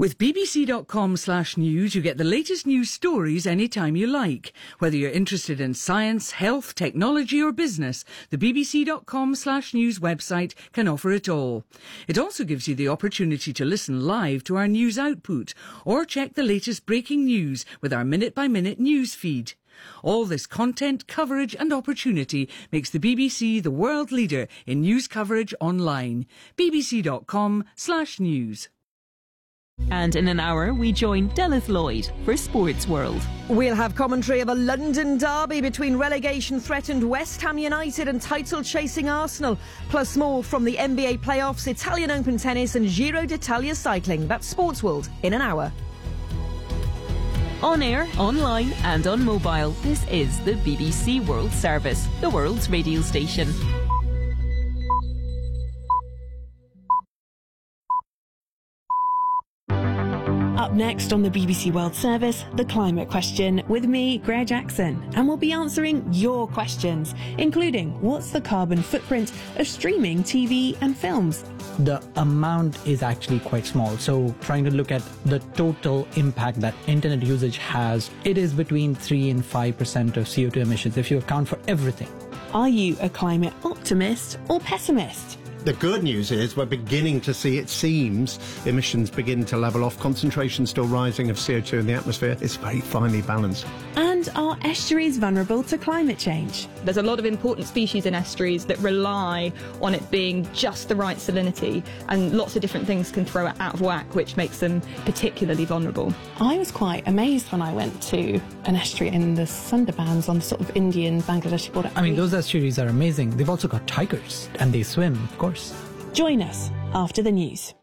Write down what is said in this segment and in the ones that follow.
With bbc.com/news, you get the latest news stories anytime you like. Whether you're interested in science, health, technology or business, the bbc.com/news website can offer it all. It also gives you the opportunity to listen live to our news output or check the latest breaking news with our minute-by-minute news feed. All this content, coverage and opportunity makes the BBC the world leader in news coverage online. bbc.com/news. And in an hour, we join Delith Lloyd for Sports World. We'll have commentary of a London derby between relegation-threatened West Ham United and title-chasing Arsenal. Plus more from the NBA playoffs, Italian Open tennis and Giro d'Italia cycling. That's Sports World in an hour. On air, online and on mobile, this is the BBC World Service, the world's radio station. Up next on the BBC World Service, the climate question with me, Greer Jackson, and we'll be answering your questions, including what's the carbon footprint of streaming TV and films? The amount is actually quite small, so trying to look at the total impact that internet usage has, it is between 3 and 5% of CO2 emissions if you account for everything. Are you a climate optimist or pessimist? The good news is we're beginning to see, it seems, emissions begin to level off. Concentration still rising of CO2 in the atmosphere. It's very finely balanced. And are estuaries vulnerable to climate change? There's a lot of important species in estuaries that rely on it being just the right salinity, and lots of different things can throw it out of whack, which makes them particularly vulnerable. I was quite amazed when I went to an estuary in the Sundarbans on the sort of Indian-Bangladeshi border. I mean, those estuaries are amazing. They've also got tigers, and they swim, of course. Join us after the news.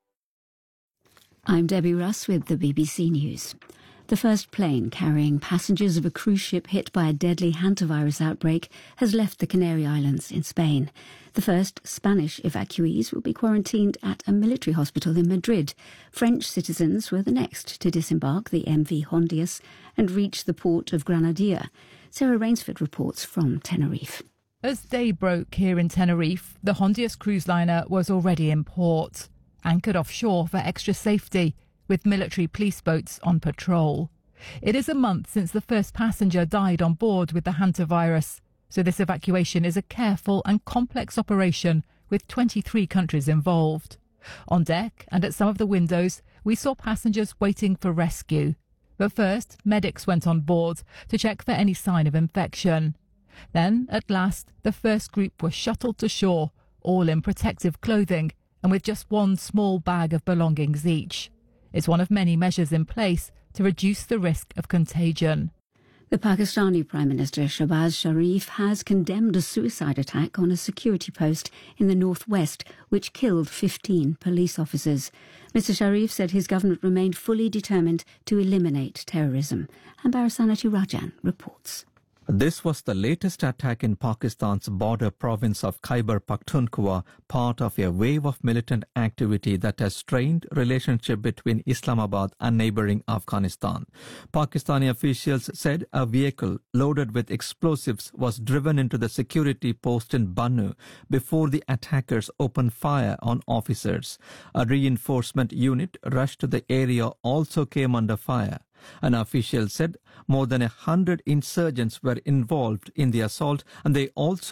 I'm Debbie Russ with the BBC News. The first plane carrying passengers of a cruise ship hit by a deadly hantavirus outbreak has left the Canary Islands in Spain. The first Spanish evacuees will be quarantined at a military hospital in Madrid. French citizens were the next to disembark the MV Hondias and reach the port of Granadilla. Sarah Rainsford reports from Tenerife. As day broke here in Tenerife, the Hondias cruise liner was already in port, anchored offshore for extra safety, with military police boats on patrol. It is a month since the first passenger died on board with the hantavirus, so this evacuation is a careful and complex operation with 23 countries involved. On deck and at some of the windows, we saw passengers waiting for rescue. But first, medics went on board to check for any sign of infection. Then, at last, the first group was shuttled to shore, all in protective clothing and with just one small bag of belongings each. It's one of many measures in place to reduce the risk of contagion. The Pakistani Prime Minister Shahbaz Sharif has condemned a suicide attack on a security post in the northwest, which killed 15 police officers. Mr Sharif said his government remained fully determined to eliminate terrorism. And Barasanati Rajan reports. This was the latest attack in Pakistan's border province of Khyber Pakhtunkhwa, part of a wave of militant activity that has strained relationship between Islamabad and neighboring Afghanistan. Pakistani officials said a vehicle loaded with explosives was driven into the security post in Bannu before the attackers opened fire on officers. A reinforcement unit rushed to the area also came under fire. An official said more than 100 insurgents were involved in the assault, and they also